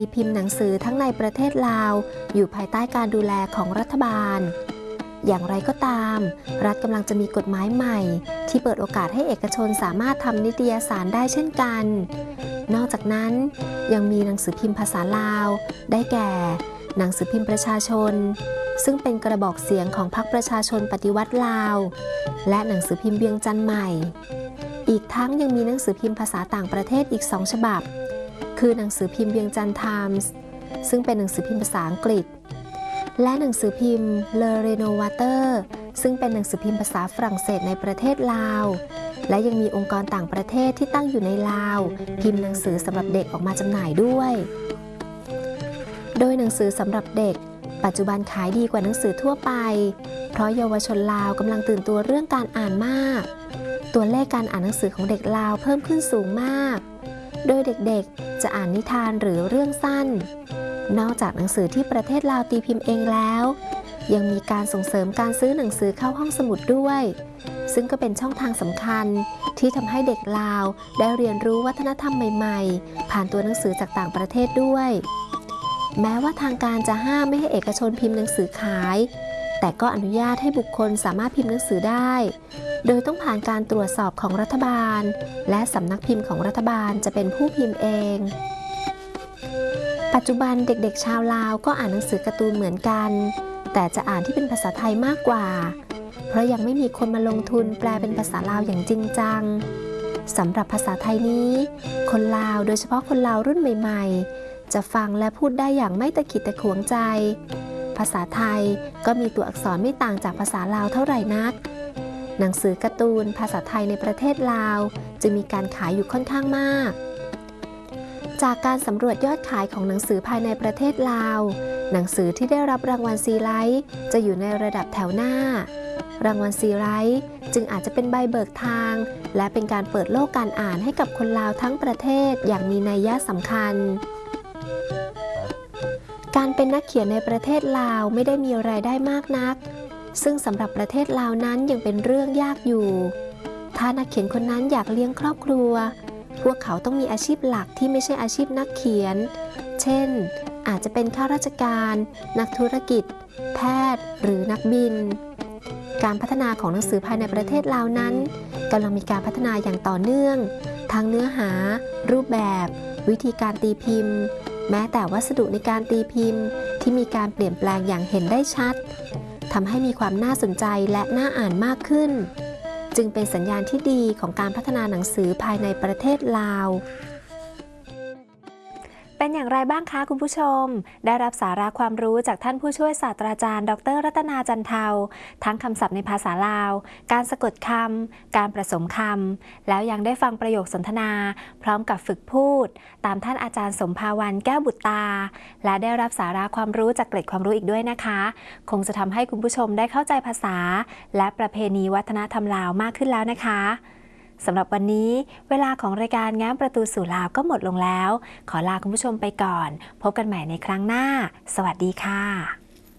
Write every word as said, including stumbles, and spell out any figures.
พิมพ์หนังสือทั้งในประเทศลาวอยู่ภายใต้การดูแลของรัฐบาลอย่างไรก็ตามรัฐกำลังจะมีกฎหมายใหม่ที่เปิดโอกาสให้เอกชนสามารถทำนิตยสารได้เช่นกันนอกจากนั้นยังมีหนังสือพิมพ์ภาษาลาวได้แก่หนังสือพิมพ์ประชาชนซึ่งเป็นกระบอกเสียงของพรรคประชาชนปฏิวัติลาวและหนังสือพิมพ์เวียงจันทร์ใหม่อีกทั้งยังมีหนังสือพิมพ์ภาษาต่างประเทศอีกสองฉบับคือหนังสือพิมพ์เวียงจันทร์ไทมส์ซึ่งเป็นหนังสือพิมพ์ภาษาอังกฤษและหนังสือพิมพ์เลเรโนวาเตอร์ซึ่งเป็นหนังสือพิมพ์ภาษาฝรั่งเศสในประเทศลาวและยังมีองค์กรต่างประเทศที่ตั้งอยู่ในลาวพิมพ์หนังสือสำหรับเด็กออกมาจำหน่ายด้วยโดยหนังสือสำหรับเด็กปัจจุบันขายดีกว่าหนังสือทั่วไปเพราะเยาวชนลาวกำลังตื่นตัวเรื่องการอ่านมากตัวเลขการอ่านหนังสือของเด็กลาวเพิ่มขึ้นสูงมากโดยเด็กๆจะอ่านนิทานหรือเรื่องสั้นนอกจากหนังสือที่ประเทศลาวตีพิมพ์เองแล้วยังมีการส่งเสริมการซื้อหนังสือเข้าห้องสมุดด้วยซึ่งก็เป็นช่องทางสำคัญที่ทำให้เด็กลาวได้เรียนรู้วัฒนธรรมใหม่ๆผ่านตัวหนังสือจากต่างประเทศด้วยแม้ว่าทางการจะห้ามไม่ให้เอกชนพิมพ์หนังสือขายแต่ก็อนุญาตให้บุคคลสามารถพิมพ์หนังสือได้โดยต้องผ่านการตรวจสอบของรัฐบาลและสำนักพิมพ์ของรัฐบาลจะเป็นผู้พิมพ์เองปัจจุบันเด็กๆชาวลาวก็อ่านหนังสือการ์ตูนเหมือนกันแต่จะอ่านที่เป็นภาษาไทยมากกว่าเพราะยังไม่มีคนมาลงทุนแปลเป็นภาษาลาวอย่างจริงจังสำหรับภาษาไทยนี้คนลาวโดยเฉพาะคนลาวรุ่นใหม่ๆจะฟังและพูดได้อย่างไม่ตะขิดตะขวงใจภาษาไทยก็มีตัวอักษรไม่ต่างจากภาษาลาวเท่าไหร่นักหนังสือการ์ตูนภาษาไทยในประเทศลาวจะมีการขายอยู่ค่อนข้างมากจากการสำรวจยอดขายของหนังสือภายในประเทศลาวหนังสือที่ได้รับรางวัลซีไลท์จะอยู่ในระดับแถวหน้ารางวัลซีไลท์จึงอาจจะเป็นใบเบิกทางและเป็นการเปิดโลกการอ่านให้กับคนลาวทั้งประเทศอย่างมีนัยสำคัญการเป็นนักเขียนในประเทศลาวไม่ได้มีรายได้มากนักซึ่งสำหรับประเทศลาวนั้นยังเป็นเรื่องยากอยู่ถ้านักเขียนคนนั้นอยากเลี้ยงครอบครัวพวกเขาต้องมีอาชีพหลักที่ไม่ใช่อาชีพนักเขียนเช่นอาจจะเป็นข้าราชการนักธุรกิจแพทย์หรือนักบินการพัฒนาของหนังสือภายในประเทศลาวนั้นกำลังมีการพัฒนาอย่างต่อเนื่องทั้งเนื้อหารูปแบบวิธีการตีพิมพ์แม้แต่วัสดุในการตีพิมพ์ที่มีการเปลี่ยนแปลงอย่างเห็นได้ชัดทำให้มีความน่าสนใจและน่าอ่านมากขึ้นจึงเป็นสัญญาณที่ดีของการพัฒนาหนังสือภายในประเทศลาวเป็นอย่างไรบ้างคะคุณผู้ชมได้รับสาระความรู้จากท่านผู้ช่วยศาสตราจารย์ดร.รัตนาจันเทาทั้งคำศัพท์ในภาษาลาวการสะกดคำการผสมคำแล้วยังได้ฟังประโยคสนทนาพร้อมกับฝึกพูดตามท่านอาจารย์สมภาวันแก้วบุตรตาและได้รับสาระความรู้จากเกร็ดความรู้อีกด้วยนะคะคงจะทำให้คุณผู้ชมได้เข้าใจภาษาและประเพณีวัฒนธรรมลาวมากขึ้นแล้วนะคะสำหรับวันนี้เวลาของรายการแง้มประตูสู่ลาวก็หมดลงแล้วขอลาคุณผู้ชมไปก่อนพบกันใหม่ในครั้งหน้าสวัสดีค่ะ